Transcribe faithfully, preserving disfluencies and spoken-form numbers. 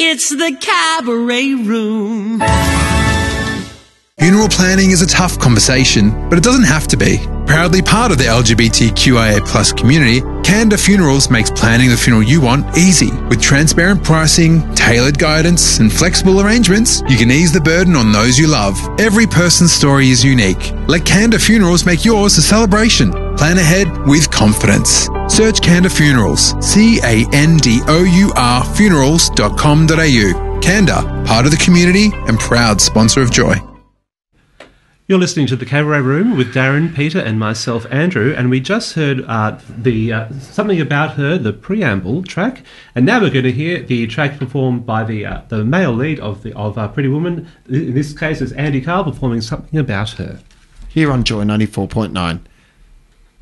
It's the Cabaret Room. Funeral planning is a tough conversation, but it doesn't have to be. Proudly part of the L G B T Q I A plus community, Canada Funerals makes planning the funeral you want easy. With transparent pricing, tailored guidance, and flexible arrangements, you can ease the burden on those you love. Every person's story is unique. Let Canada Funerals make yours a celebration. Plan ahead with confidence. Search Canada Funerals, C A N D O U R funerals dot com dot a u. Canada, part of the community and proud sponsor of Joy. You're listening to The Cabaret Room with Darren, Peter and myself, Andrew, and we just heard uh, the uh, Something About Her, the preamble track, and now we're going to hear the track performed by the uh, the male lead of the of uh, Pretty Woman. In this case, it's Andy Carl performing Something About Her. Here on Joy ninety-four point nine.